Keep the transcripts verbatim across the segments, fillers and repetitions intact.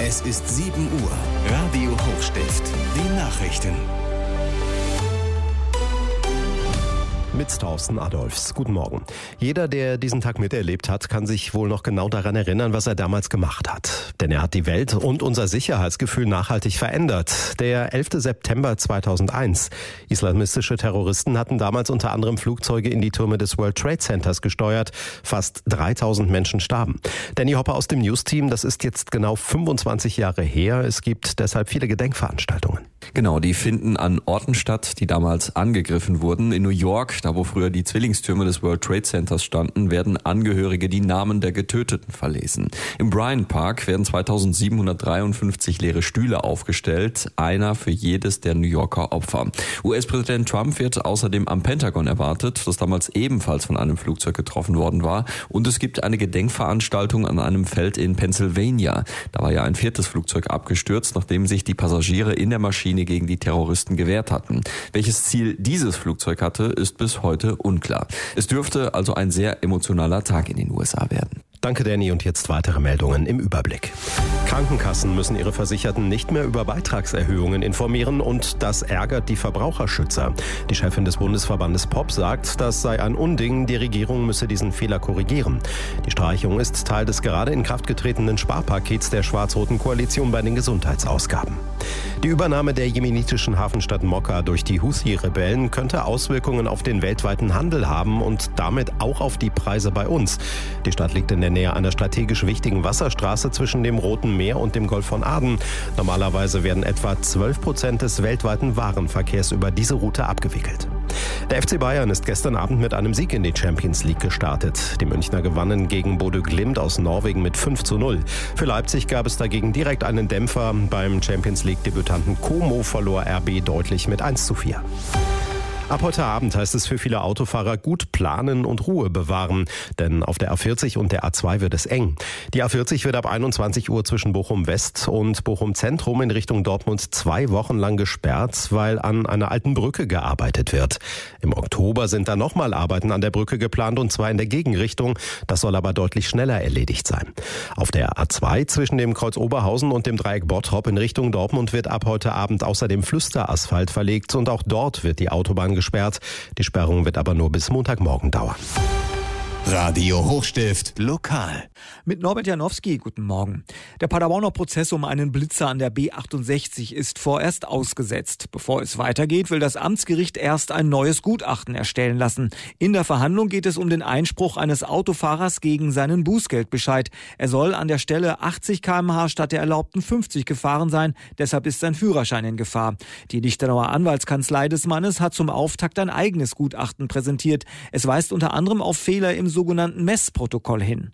Es ist sieben Uhr. Radio Hochstift. Die Nachrichten. Mit Thorsten Adolfs. Guten Morgen. Jeder, der diesen Tag miterlebt hat, kann sich wohl noch genau daran erinnern, was er damals gemacht hat. Denn er hat die Welt und unser Sicherheitsgefühl nachhaltig verändert. Der elfte September zweitausendeins. Islamistische Terroristen hatten damals unter anderem Flugzeuge in die Türme des World Trade Centers gesteuert. Fast dreitausend Menschen starben. Danny Hopper aus dem News-Team, das ist jetzt genau fünfundzwanzig Jahre her. Es gibt deshalb viele Gedenkveranstaltungen. Genau, die finden an Orten statt, die damals angegriffen wurden. In New York, da wo früher die Zwillingstürme des World Trade Centers standen, werden Angehörige die Namen der Getöteten verlesen. Im Bryant Park werden zweitausendsiebenhundertdreiundfünfzig leere Stühle aufgestellt, einer für jedes der New Yorker Opfer. U S-Präsident Trump wird außerdem am Pentagon erwartet, das damals ebenfalls von einem Flugzeug getroffen worden war. Und es gibt eine Gedenkveranstaltung an einem Feld in Pennsylvania. Da war ja ein viertes Flugzeug abgestürzt, nachdem sich die Passagiere in der Maschine gegen die Terroristen gewehrt hatten. Welches Ziel dieses Flugzeug hatte, ist bis heute unklar. Es dürfte also ein sehr emotionaler Tag in den U S A werden. Danke, Danny. Und jetzt weitere Meldungen im Überblick. Krankenkassen müssen ihre Versicherten nicht mehr über Beitragserhöhungen informieren und das ärgert die Verbraucherschützer. Die Chefin des Bundesverbandes P O P sagt, das sei ein Unding, die Regierung müsse diesen Fehler korrigieren. Die Streichung ist Teil des gerade in Kraft getretenen Sparpakets der schwarz-roten Koalition bei den Gesundheitsausgaben. Die Übernahme der jemenitischen Hafenstadt Mokka durch die Houthi-Rebellen könnte Auswirkungen auf den weltweiten Handel haben und damit auch auf die Preise bei uns. Die Stadt liegt in der Nähe einer strategisch wichtigen Wasserstraße zwischen dem Roten Meer und dem Golf von Aden. Normalerweise werden etwa zwölf Prozent des weltweiten Warenverkehrs über diese Route abgewickelt. Der F C Bayern ist gestern Abend mit einem Sieg in die Champions League gestartet. Die Münchner gewannen gegen Bodø Glimt aus Norwegen mit fünf zu null. Für Leipzig gab es dagegen direkt einen Dämpfer. Beim Champions League-Debütanten Como verlor R B deutlich mit eins zu vier. Ab heute Abend heißt es für viele Autofahrer gut planen und Ruhe bewahren, denn auf der A vierzig und der A zwei wird es eng. Die A vierzig wird ab einundzwanzig Uhr zwischen Bochum West und Bochum Zentrum in Richtung Dortmund zwei Wochen lang gesperrt, weil an einer alten Brücke gearbeitet wird. Im Oktober sind dann nochmal Arbeiten an der Brücke geplant und zwar in der Gegenrichtung. Das soll aber deutlich schneller erledigt sein. Auf der A zwei zwischen dem Kreuz Oberhausen und dem Dreieck Bottrop in Richtung Dortmund wird ab heute Abend außerdem Flüsterasphalt verlegt und auch dort wird die Autobahn gesperrt. Die Sperrung wird aber nur bis Montagmorgen dauern. Radio Hochstift lokal. Mit Norbert Janowski, guten Morgen. Der Paderborner Prozess um einen Blitzer an der B achtundsechzig ist vorerst ausgesetzt. Bevor es weitergeht, will das Amtsgericht erst ein neues Gutachten erstellen lassen. In der Verhandlung geht es um den Einspruch eines Autofahrers gegen seinen Bußgeldbescheid. Er soll an der Stelle achtzig Kilometer pro Stunde statt der erlaubten fünfzig gefahren sein. Deshalb ist sein Führerschein in Gefahr. Die Lichtenauer Anwaltskanzlei des Mannes hat zum Auftakt ein eigenes Gutachten präsentiert. Es weist unter anderem auf Fehler im sogenannten Messprotokoll hin.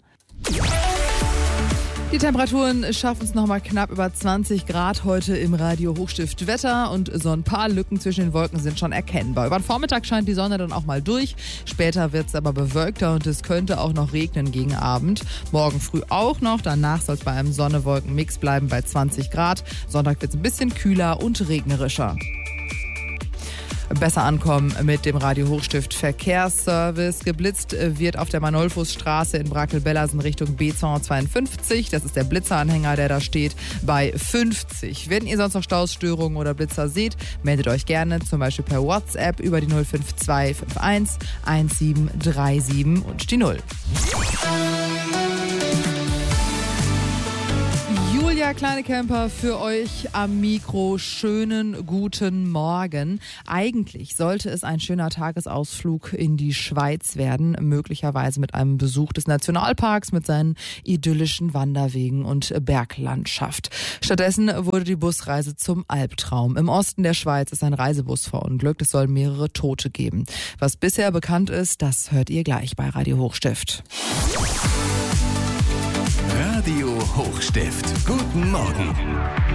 Die Temperaturen schaffen es nochmal knapp über zwanzig Grad heute im Radio Hochstift Wetter und so ein paar Lücken zwischen den Wolken sind schon erkennbar. Über den Vormittag scheint die Sonne dann auch mal durch, später wird es aber bewölkter und es könnte auch noch regnen gegen Abend. Morgen früh auch noch, danach soll es bei einem Sonne-Wolken-Mix bleiben bei zwanzig Grad. Sonntag wird es ein bisschen kühler und regnerischer. Besser ankommen mit dem Radio Hochstift Verkehrsservice. Geblitzt wird auf der Manolfusstraße in Brakel-Bellersen Richtung B zweihundertzweiundfünfzig. Das ist der Blitzeranhänger, der da steht, bei fünfzig. Wenn ihr sonst noch Stausstörungen oder Blitzer seht, meldet euch gerne, zum Beispiel per WhatsApp über die null fünf zwei fünf eins eins sieben drei sieben und die null. Julia Kleinecamper für euch am Mikro. Schönen guten Morgen. Eigentlich sollte es ein schöner Tagesausflug in die Schweiz werden, möglicherweise mit einem Besuch des Nationalparks mit seinen idyllischen Wanderwegen und Berglandschaft. Stattdessen wurde die Busreise zum Albtraum. Im Osten der Schweiz ist ein Reisebus verunglückt. Es soll mehrere Tote geben. Was bisher bekannt ist, das hört ihr gleich bei Radio Hochstift. Radio Hochstift. Guten Morgen.